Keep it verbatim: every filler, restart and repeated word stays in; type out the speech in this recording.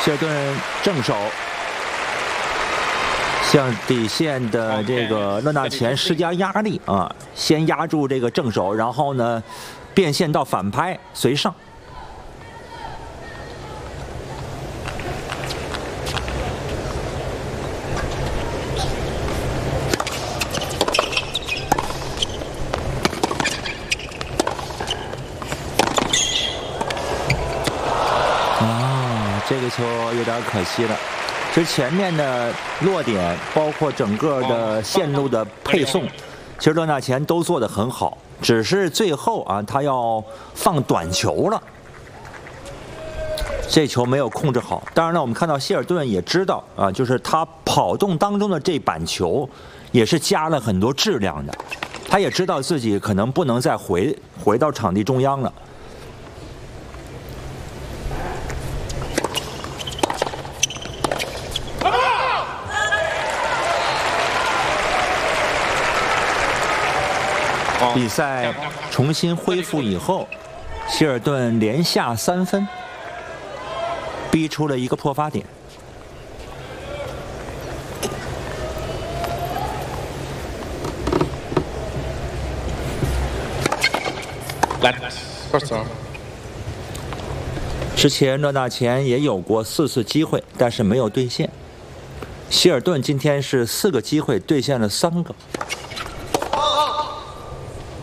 希尔顿正手向底线的这个勒纳前施加压力啊，先压住这个正手，然后呢变现到反拍随上。啊，这个球有点可惜了。其实前面的落点，包括整个的线路的配送，其实勒纳前都做得很好，只是最后啊，他要放短球了，这球没有控制好。当然了，我们看到希尔顿也知道啊，就是他跑动当中的这板球也是加了很多质量的，他也知道自己可能不能再回回到场地中央了。比赛重新恢复以后，希尔顿连下三分，逼出了一个破发点。之前勒纳前也有过四次机会，但是没有兑现。希尔顿今天是四个机会兑现了三个。